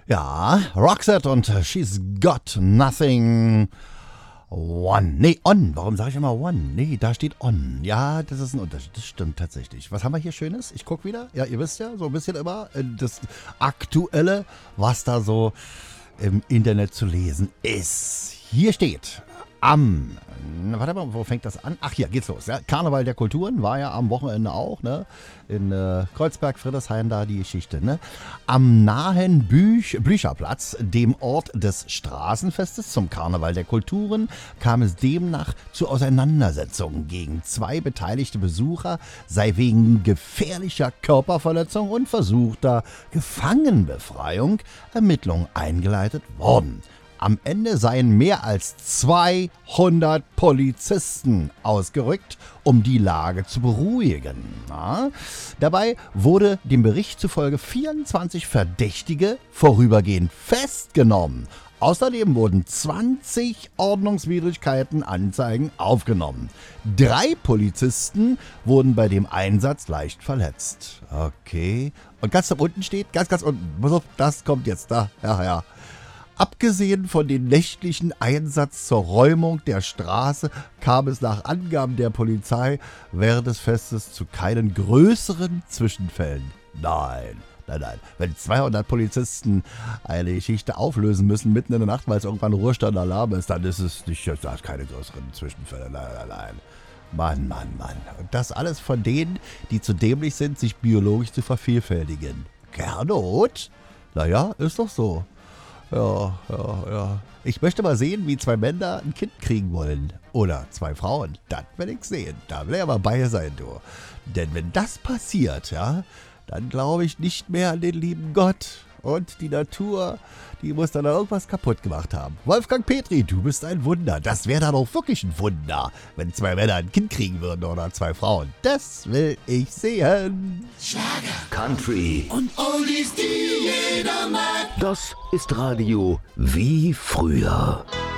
Ja, Roxette und She's Got Nothing One. Nee, on. Warum sage ich immer one? Nee, da steht on. Ja, das ist ein Unterschied. Das stimmt tatsächlich. Was haben wir hier Schönes? Ich gucke wieder. Ja, ihr wisst ja, so ein bisschen immer das Aktuelle, was da so im Internet zu lesen ist. Hier steht warte mal, wo fängt das an? Ach, hier geht's los. Ja? Karneval der Kulturen war ja am Wochenende auch, ne? In Kreuzberg, Friedrichshain da die Geschichte, ne? Am nahen Blücherplatz, dem Ort des Straßenfestes zum Karneval der Kulturen, kam es demnach zu Auseinandersetzungen gegen zwei beteiligte Besucher, sei wegen gefährlicher Körperverletzung und versuchter Gefangenenbefreiung Ermittlungen eingeleitet worden. Am Ende seien mehr als 200 Polizisten ausgerückt, um die Lage zu beruhigen. Ja. Dabei wurde dem Bericht zufolge 24 Verdächtige vorübergehend festgenommen. Außerdem wurden 20 Ordnungswidrigkeiten-Anzeigen aufgenommen. 3 Polizisten wurden bei dem Einsatz leicht verletzt. Okay. Und ganz da unten steht, ganz unten, pass auf, das kommt jetzt da. Ja. Abgesehen von dem nächtlichen Einsatz zur Räumung der Straße kam es nach Angaben der Polizei während des Festes zu keinen größeren Zwischenfällen. Nein. Wenn 200 Polizisten eine Geschichte auflösen müssen mitten in der Nacht, weil es irgendwann Ruhestand-Alarm ist, dann ist es nicht, da ist keine größeren Zwischenfälle. Nein. Mann. Und das alles von denen, die zu dämlich sind, sich biologisch zu vervielfältigen. Gernot? Naja, ist doch so. Ja. Ich möchte mal sehen, wie 2 Männer ein Kind kriegen wollen. Oder 2 Frauen. Das will ich sehen. Da will ich aber bei sein, du. Denn wenn das passiert, ja, dann glaube ich nicht mehr an den lieben Gott. Und die Natur, die muss dann irgendwas kaputt gemacht haben. Wolfgang Petri, du bist ein Wunder. Das wäre dann auch wirklich ein Wunder, wenn 2 Männer ein Kind kriegen würden oder 2 Frauen. Das will ich sehen. Schlager, Country und Oldies, die jeder mag. Das ist Radio wie früher.